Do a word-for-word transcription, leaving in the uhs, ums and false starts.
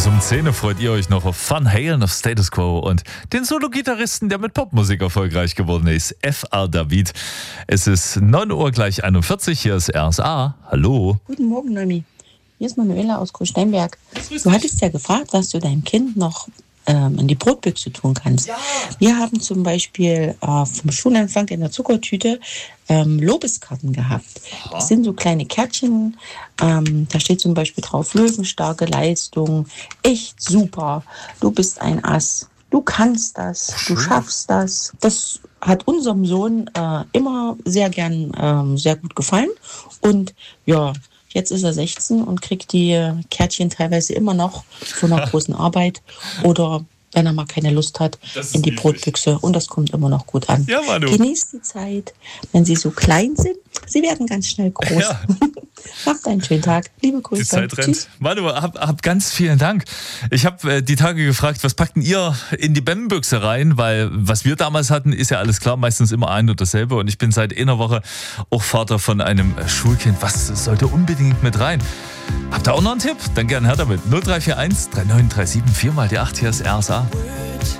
um zehn freut ihr euch noch auf Van Halen of Status Quo und den Solo-Gitarristen, der mit Popmusik erfolgreich geworden ist, F R David. Es ist neun Uhr gleich einundvierzig, hier ist R S A. Hallo. Guten Morgen, Noemi. Hier ist Manuela aus Großsteinberg. Du hattest ja gefragt, was du deinem Kind noch ähm, in die Brotbüchse tun kannst. Ja. Wir haben zum Beispiel äh, vom Schulanfang in der Zuckertüte ähm, Lobeskarten gehabt. Das sind so kleine Kärtchen. Ähm, da steht zum Beispiel drauf: Löwenstarke Leistung, echt super, du bist ein Ass, du kannst das, du schaffst das. Das hat unserem Sohn äh, immer sehr gern, ähm, sehr gut gefallen. Und ja, jetzt ist er sechzehn und kriegt die Kärtchen teilweise immer noch von einer großen Arbeit oder wenn er mal keine Lust hat, in die Brotbüchse. Und das kommt immer noch gut an. Ja, Manu. Genießt die Zeit, wenn sie so klein sind. Sie werden ganz schnell groß. Ja. Macht einen schönen Tag. Liebe Grüße. Die Zeit rennt. Manu, hab, hab ganz vielen Dank. Ich habe äh, die Tage gefragt, was packten ihr in die Bämmenbüchse rein? Weil was wir damals hatten, ist ja alles klar, meistens immer ein und dasselbe. Und ich bin seit einer Woche auch Vater von einem Schulkind. Was sollte unbedingt mit rein? Habt ihr auch noch einen Tipp? Dann gerne her damit. null drei vier eins drei neun drei sieben vier mal die acht. Hier ist R S A.